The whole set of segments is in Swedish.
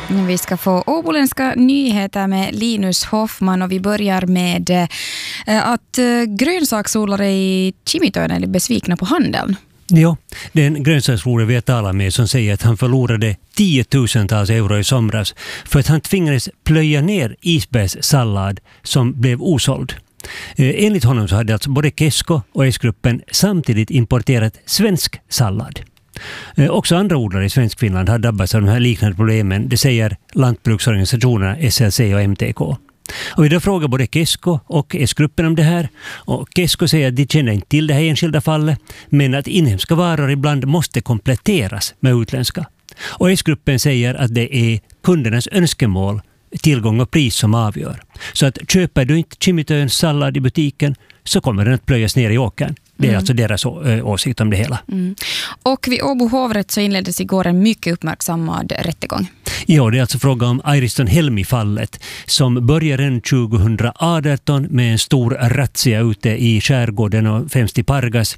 Vi ska få åboländska nyheter med Linus Hoffman och vi börjar med att grönsaksodlare i Kimitoön är besvikna på handeln. Ja, det är en grönsaksodlare vi talar med som säger att han förlorade 10 000-tals euro i somras för att han tvingades plöja ner isbergssallad som blev osåld. Enligt honom så hade alltså både Kesko och S-gruppen samtidigt importerat svensk sallad. Också andra odlare i svensk Finland har drabbats av de här liknande problemen, det säger lantbruksorganisationerna SLC och MTK. Och vi då frågar både Kesko och S-gruppen om det här. Och Kesko säger att de känner inte till det här enskilda fallet, men att inhemska varor ibland måste kompletteras med utländska. Och S-gruppen säger att det är kundernas önskemål, tillgång och pris som avgör. Så att köper du inte Kimitoöns sallad i butiken så kommer den att plöjas ner i åkern. Det är alltså deras åsikt om det hela. Och vid Åbo hovrätt så inleddes igår en mycket uppmärksammad rättegång. Ja, det är alltså fråga om Airiston Helmi-fallet som började 2018 med en stor razzia ute i skärgården och främst i Pargas.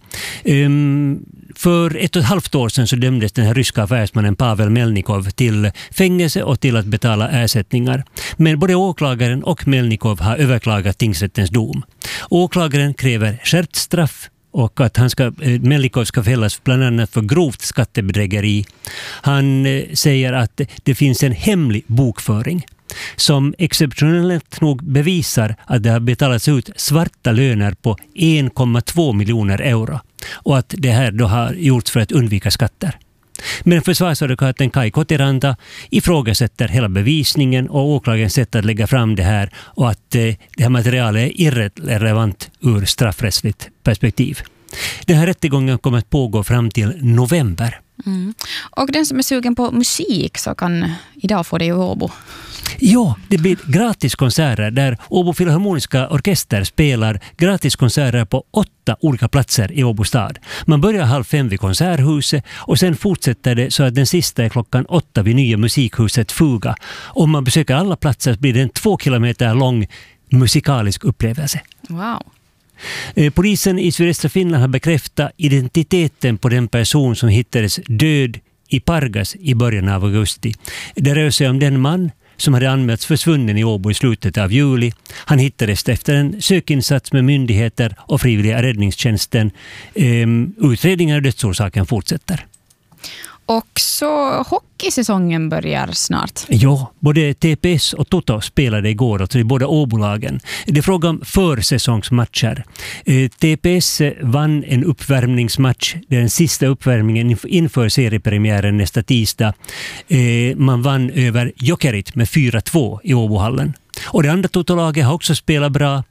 För 1,5 år sedan så dömdes den här ryska affärsmannen Pavel Melnikov till fängelse och till att betala ersättningar. Men både åklagaren och Melnikov har överklagat tingsrättens dom. Åklagaren kräver skärpt straff och att Melnikov ska fällas bland annat för grovt skattebedrägeri. Han säger att det finns en hemlig bokföring som exceptionellt nog bevisar att det har betalats ut svarta löner på 1,2 miljoner euro och att det här då har gjorts för att undvika skatter. Men försvarsadvokaten Kai Kotiranta ifrågasätter hela bevisningen och åklagarens sätt att lägga fram det här och att det här materialet är irrelevant ur straffrättsligt perspektiv. Den här rättegången kommer att pågå fram till november. Och den som är sugen på musik så kan idag få det i Åbo. Ja, det blir gratis konserter där Åbo Filharmoniska orkester spelar gratis konserter på 8 olika platser i Åbo stad. Man börjar 4:30 vid Konserthuset och sen fortsätter det så att den sista är 8:00 vid nya musikhuset Fuga. Om man besöker alla platser blir det en 2 kilometer lång musikalisk upplevelse. Wow. Polisen i sydöstra Finland har bekräftat identiteten på den person som hittades död i Pargas i början av augusti. Det rör sig om den man som hade anmälts försvunnen i Åbo i slutet av juli. Han hittades efter en sökinsats med myndigheter och frivilliga räddningstjänsten. Utredningen av dödsorsaken fortsätter. Och så hockeysäsongen börjar snart. Ja, både TPS och Toto spelade igår, alltså i båda Åbolagen. Det är fråga om försäsongsmatcher. TPS vann en uppvärmningsmatch, det är den sista uppvärmningen inför seriepremiären nästa tisdag. Man vann över Jokerit med 4-2 i Åbohallen. Och det andra Totolaget har också spelat bra.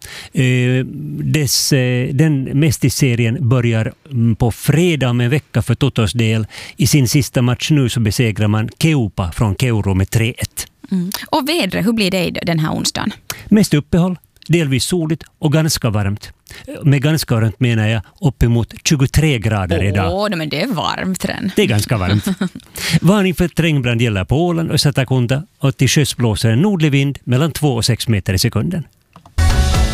Den mästisserien börjar på fredag om en vecka för Totos del. I sin sista match nu så besegrar man Keupa från Keuro med 3-1. Och vädret, hur blir det den här onsdagen? Mest uppehåll, delvis soligt och ganska varmt. Med ganska varmt menar jag uppemot 23 grader idag. Men det är varmt redan. Det är ganska varmt. Varning för trängbrand gäller på Åland och Satakunta och till sjöss blåser en nordlig vind mellan 2 och 6 meter i sekunden.